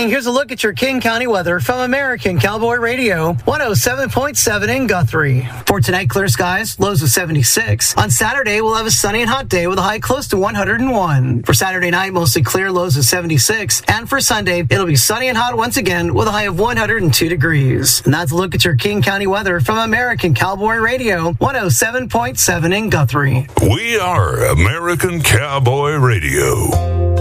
evening. Here's a look at your King County weather from American Cowboy Radio, 107.7 in Guthrie. For tonight, clear skies, lows of 76. On Saturday, we'll have a sunny and hot day with a high close to 101. For Saturday night, mostly clear, lows of 76. And for Sunday, it'll be sunny and hot once again with a high of 102 degrees. And that's a look at your King County weather from American Cowboy Radio, 107.7 in Guthrie. We are American Cowboy Radio.